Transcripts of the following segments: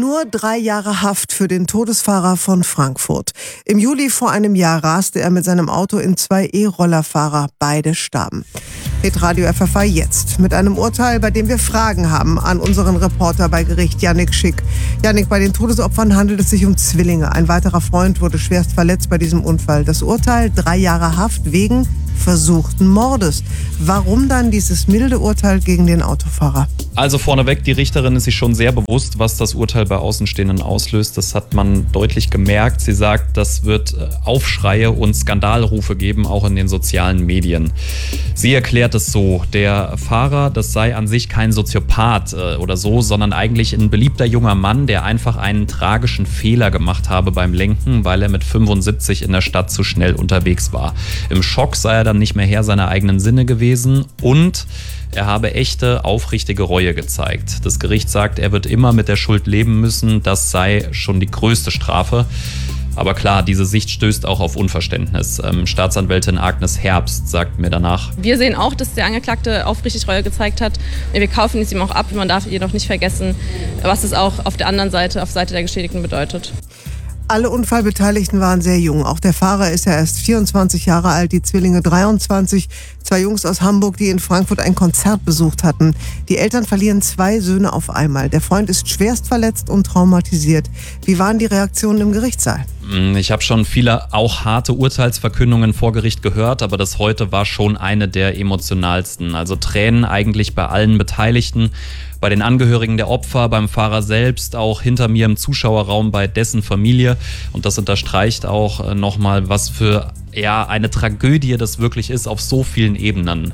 Nur 3 Jahre Haft für den Todesfahrer von Frankfurt. Im Juli vor einem Jahr raste er mit seinem Auto in 2 E-Rollerfahrer. Beide starben. Hitradio FFH jetzt mit einem Urteil, bei dem wir Fragen haben an unseren Reporter bei Gericht, Yannick Schick. Yannick, bei den Todesopfern handelt es sich um Zwillinge. Ein weiterer Freund wurde schwerst verletzt bei diesem Unfall. Das Urteil: 3 Jahre Haft wegen versuchten Mordes. Warum dann dieses milde Urteil gegen den Autofahrer? Also vorneweg, die Richterin ist sich schon sehr bewusst, was das Urteil bei Außenstehenden auslöst. Das hat man deutlich gemerkt. Sie sagt, das wird Aufschreie und Skandalrufe geben, auch in den sozialen Medien. Sie erklärt es so: Der Fahrer, das sei an sich kein Soziopath oder so, sondern eigentlich ein beliebter junger Mann, der einfach einen tragischen Fehler gemacht habe beim Lenken, weil er mit 75 in der Stadt zu schnell unterwegs war. Im Schock sei er dann nicht mehr Herr seiner eigenen Sinne gewesen und er habe echte, aufrichtige Reue gezeigt. Das Gericht sagt, er wird immer mit der Schuld leben müssen. Das sei schon die größte Strafe. Aber klar, diese Sicht stößt auch auf Unverständnis. Staatsanwältin Agnes Herbst sagt mir danach: Wir sehen auch, dass der Angeklagte aufrichtig Reue gezeigt hat. Wir kaufen es ihm auch ab. Man darf jedoch nicht vergessen, was es auch auf der anderen Seite, auf Seite der Geschädigten bedeutet. Alle Unfallbeteiligten waren sehr jung. Auch der Fahrer ist ja erst 24 Jahre alt, die Zwillinge 23. 2 Jungs aus Hamburg, die in Frankfurt ein Konzert besucht hatten. Die Eltern verlieren 2 Söhne auf einmal. Der Freund ist schwerst verletzt und traumatisiert. Wie waren die Reaktionen im Gerichtssaal? Ich habe schon viele auch harte Urteilsverkündungen vor Gericht gehört, aber das heute war schon eine der emotionalsten. Also Tränen eigentlich bei allen Beteiligten, bei den Angehörigen der Opfer, beim Fahrer selbst, auch hinter mir im Zuschauerraum bei dessen Familie. Und das unterstreicht auch nochmal, was für eine Tragödie das wirklich ist auf so vielen Ebenen.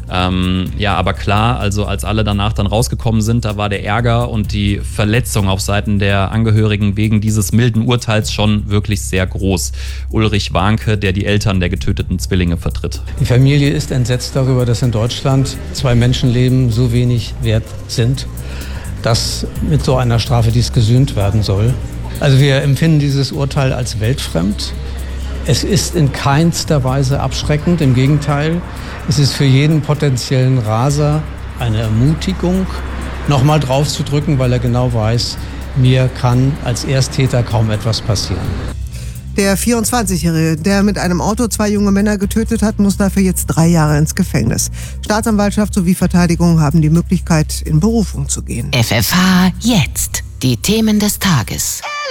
Aber klar, also als alle danach dann rausgekommen sind, da war der Ärger und die Verletzung auf Seiten der Angehörigen wegen dieses milden Urteils schon wirklich sehr groß. Ulrich Warnke, der die Eltern der getöteten Zwillinge vertritt. Die Familie ist entsetzt darüber, dass in Deutschland 2 Menschenleben so wenig wert sind, dass mit so einer Strafe dies gesühnt werden soll. Also wir empfinden dieses Urteil als weltfremd. Es ist in keinster Weise abschreckend, im Gegenteil. Es ist für jeden potenziellen Raser eine Ermutigung, nochmal drauf zu drücken, weil er genau weiß, mir kann als Ersttäter kaum etwas passieren. Der 24-Jährige, der mit einem Auto 2 junge Männer getötet hat, muss dafür jetzt 3 Jahre ins Gefängnis. Staatsanwaltschaft sowie Verteidigung haben die Möglichkeit, in Berufung zu gehen. FFH jetzt. Die Themen des Tages.